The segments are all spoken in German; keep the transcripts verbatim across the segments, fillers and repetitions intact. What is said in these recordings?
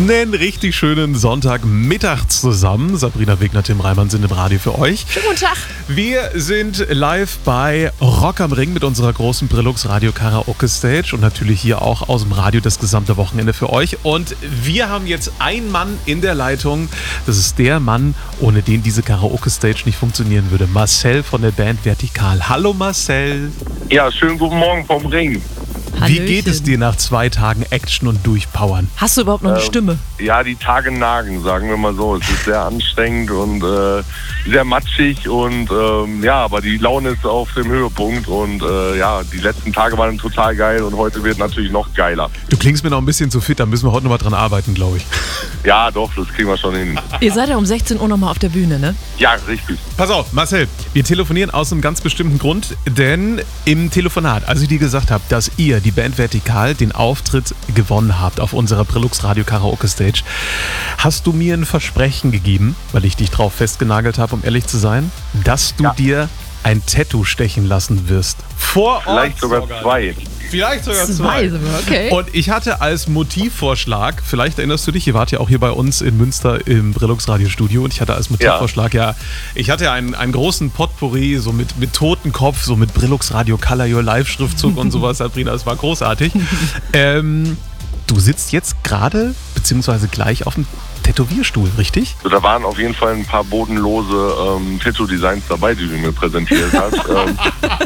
Einen richtig schönen Sonntagmittag zusammen. Sabrina Wegner, Tim Reimann sind im Radio für euch. Schönen guten Tag. Wir sind live bei Rock am Ring mit unserer großen Brillux Radio Karaoke Stage und natürlich hier auch aus dem Radio das gesamte Wochenende für euch. Und wir haben jetzt einen Mann in der Leitung. Das ist der Mann, ohne den diese Karaoke Stage nicht funktionieren würde. Marcel von der Band Vertikal. Hallo Marcel. Ja, schönen guten Morgen vom Ring. Hallöchen. Wie geht es dir nach zwei Tagen Action und Durchpowern? Hast du überhaupt noch eine Ähm, Stimme? Ja, die Tage nagen, sagen wir mal so. Es ist sehr anstrengend und äh, sehr matschig und ähm, ja, aber die Laune ist auf dem Höhepunkt und äh, ja, die letzten Tage waren total geil und heute wird natürlich noch geiler. Du klingst mir noch ein bisschen zu fit, da müssen wir heute noch mal dran arbeiten, glaube ich. Ja, doch, das kriegen wir schon hin. Ihr seid ja um sechzehn Uhr nochmal auf der Bühne, ne? Ja, richtig. Pass auf, Marcel, wir telefonieren aus einem ganz bestimmten Grund, denn im Telefonat, als ich dir gesagt habe, dass ihr, die Band Vertikal, den Auftritt gewonnen habt auf unserer Brillux Radio Karaoke Stage, hast du mir ein Versprechen gegeben, weil ich dich drauf festgenagelt habe, um ehrlich zu sein, dass du Ja. dir ein Tattoo stechen lassen wirst. Vor Ort Vielleicht sogar zwei. Vielleicht sogar Zwei zwei. sogar, okay. Und ich hatte als Motivvorschlag, vielleicht erinnerst du dich, ihr wart ja auch hier bei uns in Münster im Brillux Radio Studio und ich hatte als Motivvorschlag, ja, ich hatte einen, einen großen Potpourri, so mit, mit Totenkopf, so mit Brillux Radio Color Your Life Schriftzug und sowas, Sabrina, das war großartig. ähm, du sitzt jetzt gerade, beziehungsweise gleich auf dem Tätowierstuhl, richtig? So, da waren auf jeden Fall ein paar bodenlose ähm, Tattoo-Designs dabei, die du mir präsentiert hast. ähm,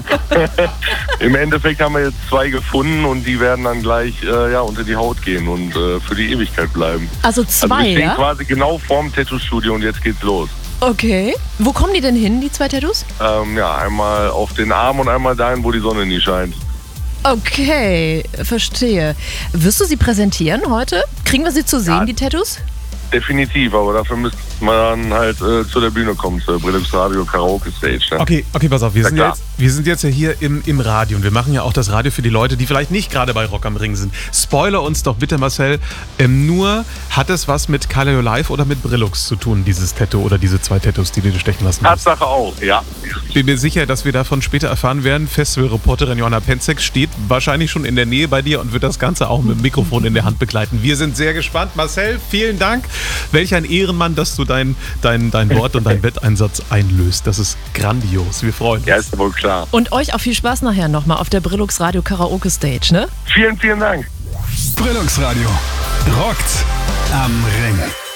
Im Endeffekt haben wir jetzt zwei gefunden und die werden dann gleich äh, ja, unter die Haut gehen und äh, für die Ewigkeit bleiben. Also Also zwei, wir stehen ja? quasi genau vorm Tattoo-Studio und jetzt geht's los. Okay. Wo kommen die denn hin, die zwei Tattoos? Ähm, ja, einmal auf den Arm und einmal dahin, wo die Sonne nie scheint. Okay, verstehe. Wirst du sie präsentieren heute? Kriegen wir sie zu sehen, Ja. die Tattoos? Definitiv, aber dafür müsste man dann halt äh, zu der Bühne kommen, zur Brillux Radio Karaoke Stage. Ne? Okay, okay, pass auf, wir Ja, sind, klar. jetzt, wir sind jetzt ja hier im, im Radio und wir machen ja auch das Radio für die Leute, die vielleicht nicht gerade bei Rock am Ring sind. Spoiler uns doch bitte, Marcel, ähm, nur hat es was mit Color Your Life oder mit Brillux zu tun, dieses Tattoo oder diese zwei Tattoos, die du dir stechen lassen hast? Tatsache auch, ja. Ich bin mir sicher, dass wir davon später erfahren werden. Festivalreporterin Johanna Penzek steht wahrscheinlich schon in der Nähe bei dir und wird das Ganze auch mit dem Mikrofon in der Hand begleiten. Wir sind sehr gespannt. Marcel, vielen Dank. Welch ein Ehrenmann, dass du dein, dein, dein Wort und dein Wetteinsatz einlöst. Das ist grandios. Wir freuen uns. Ja, ist wohl klar. Und euch auch viel Spaß nachher nochmal auf der Brillux Radio Karaoke Stage, ne? Vielen, vielen Dank. Brillux Radio rockt am Ring.